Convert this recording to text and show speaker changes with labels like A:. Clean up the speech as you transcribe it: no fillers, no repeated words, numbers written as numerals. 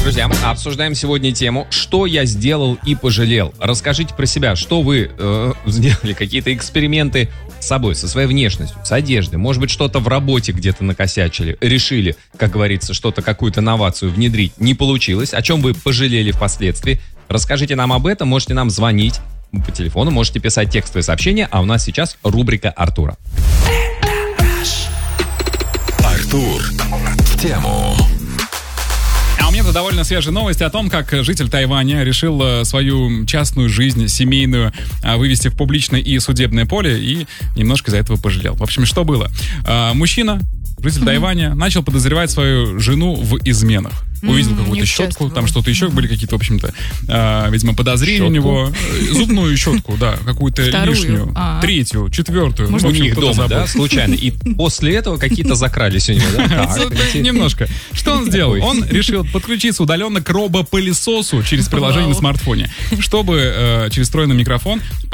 A: Друзья, обсуждаем сегодня тему «Что я сделал и пожалел?». Расскажите про себя, что вы сделали, какие-то эксперименты с собой, со своей внешностью, с одеждой. Может быть, что-то в работе где-то накосячили, решили, как говорится, что-то, какую-то новацию внедрить. Не получилось. О чем вы пожалели впоследствии? Расскажите нам об этом, можете нам звонить по телефону, можете писать текстовые сообщения, а у нас сейчас рубрика Артура.
B: Артур в тему.
C: А у меня тут довольно свежая новость о том, как житель Тайваня решил свою частную жизнь, семейную, вывести в публичное и судебное поле и немножко из-за этого пожалел. В общем, что было? Мужчина, житель Тайваня, начал подозревать свою жену в изменах. Увидел какую-то щетку, там что-то еще, были какие-то, в общем-то, видимо, подозрения у него. Зубную щетку, да, какую-то лишнюю. Третью, четвертую.
A: Может, у них дома, да, случайно. И после этого какие-то закрались у него, да?
C: Немножко. Что он сделал? Он решил подключиться удаленно к робопылесосу через приложение на смартфоне, чтобы через встроенный микрофон